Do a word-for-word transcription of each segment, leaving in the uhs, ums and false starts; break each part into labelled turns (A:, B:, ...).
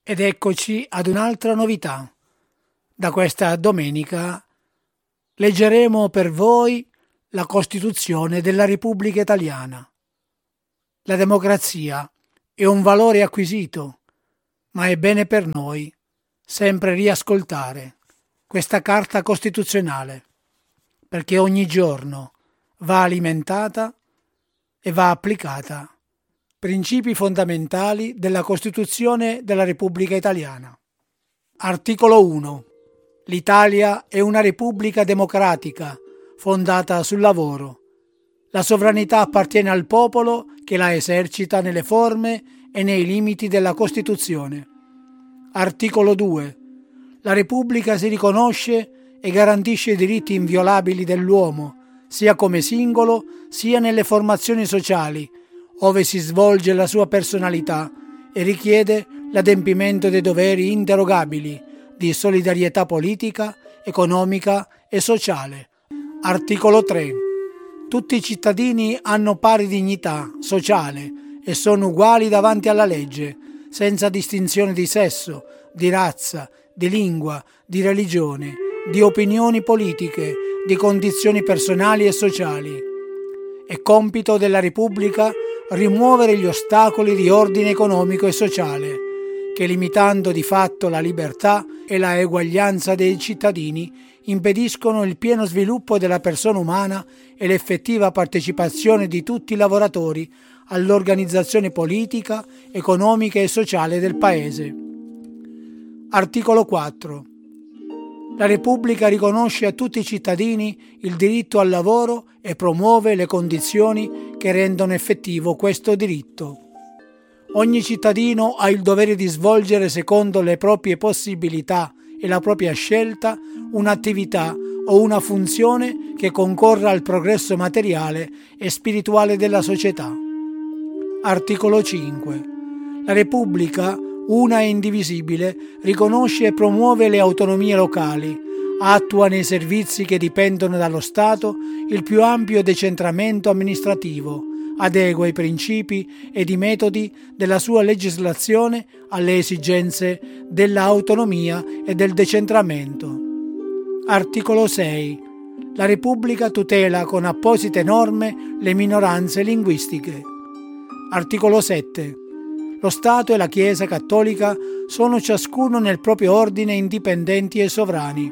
A: Ed eccoci ad un'altra novità. Da questa domenica leggeremo per voi la Costituzione della Repubblica Italiana. La democrazia è un valore acquisito, ma è bene per noi sempre riascoltare questa Carta Costituzionale, perché ogni giorno va alimentata e va applicata. Principi fondamentali della Costituzione della Repubblica Italiana. Articolo uno. L'Italia è una Repubblica democratica fondata sul lavoro. La sovranità appartiene al popolo che la esercita nelle forme e nei limiti della Costituzione. Articolo due. La Repubblica si riconosce e garantisce i diritti inviolabili dell'uomo, sia come singolo sia nelle formazioni sociali, ove si svolge la sua personalità e richiede l'adempimento dei doveri inderogabili di solidarietà politica, economica e sociale. Articolo tre. Tutti i cittadini hanno pari dignità sociale e sono uguali davanti alla legge, senza distinzione di sesso, di razza, di lingua, di religione, di opinioni politiche, di condizioni personali e sociali. È compito della Repubblica rimuovere gli ostacoli di ordine economico e sociale, che limitando di fatto la libertà e la eguaglianza dei cittadini impediscono il pieno sviluppo della persona umana e l'effettiva partecipazione di tutti i lavoratori all'organizzazione politica, economica e sociale del Paese. Articolo quattro. La Repubblica riconosce a tutti i cittadini il diritto al lavoro e promuove le condizioni che rendono effettivo questo diritto. Ogni cittadino ha il dovere di svolgere secondo le proprie possibilità e la propria scelta un'attività o una funzione che concorra al progresso materiale e spirituale della società. Articolo cinque. La Repubblica, una e indivisibile, riconosce e promuove le autonomie locali, attua nei servizi che dipendono dallo Stato il più ampio decentramento amministrativo, adegua i principi ed i metodi della sua legislazione alle esigenze dell'autonomia e del decentramento. Articolo sei. La Repubblica tutela con apposite norme le minoranze linguistiche. Articolo sette. Lo Stato e la Chiesa Cattolica sono ciascuno nel proprio ordine indipendenti e sovrani.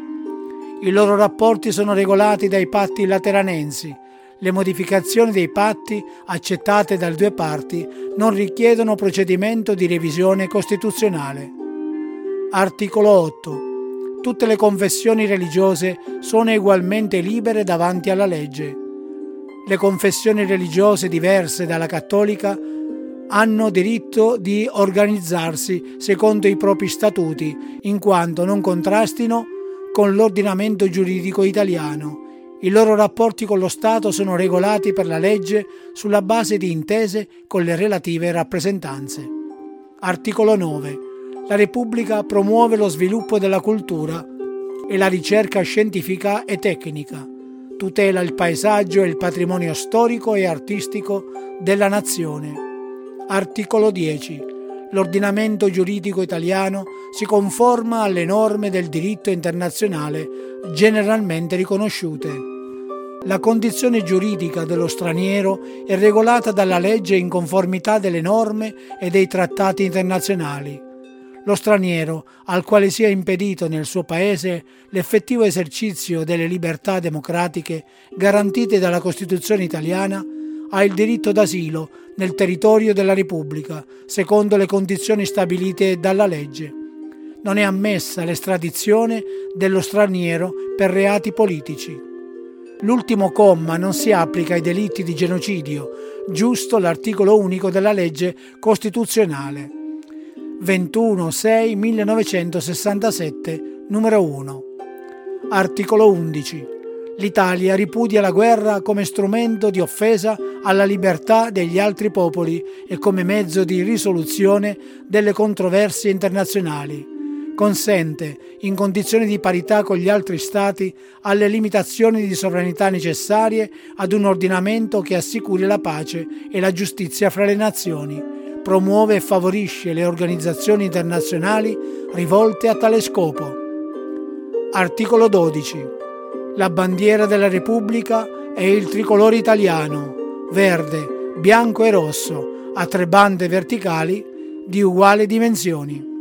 A: I loro rapporti sono regolati dai patti lateranensi. Le modificazioni dei patti accettate dalle due parti non richiedono procedimento di revisione costituzionale. Articolo otto. Tutte le confessioni religiose sono ugualmente libere davanti alla legge. Le confessioni religiose diverse dalla cattolica hanno diritto di organizzarsi secondo i propri statuti, in quanto non contrastino con l'ordinamento giuridico italiano. I loro rapporti con lo Stato sono regolati per la legge sulla base di intese con le relative rappresentanze. Articolo nove. La Repubblica promuove lo sviluppo della cultura e la ricerca scientifica e tecnica, tutela il paesaggio e il patrimonio storico e artistico della nazione. Articolo dieci. L'ordinamento giuridico italiano si conforma alle norme del diritto internazionale generalmente riconosciute. La condizione giuridica dello straniero è regolata dalla legge in conformità delle norme e dei trattati internazionali. Lo straniero, al quale sia impedito nel suo paese l'effettivo esercizio delle libertà democratiche garantite dalla Costituzione italiana, ha il diritto d'asilo nel territorio della Repubblica, secondo le condizioni stabilite dalla legge. Non è ammessa l'estradizione dello straniero per reati politici. L'ultimo comma non si applica ai delitti di genocidio, giusto l'articolo unico della legge costituzionale ventuno sei millenovecentosessantasette, numero uno. Articolo undici. L'Italia ripudia la guerra come strumento di offesa alla libertà degli altri popoli e come mezzo di risoluzione delle controversie internazionali. Consente, in condizioni di parità con gli altri Stati, alle limitazioni di sovranità necessarie ad un ordinamento che assicuri la pace e la giustizia fra le nazioni, promuove e favorisce le organizzazioni internazionali rivolte a tale scopo. Articolo dodici. La bandiera della Repubblica è il tricolore italiano, verde, bianco e rosso, a tre bande verticali di uguali dimensioni.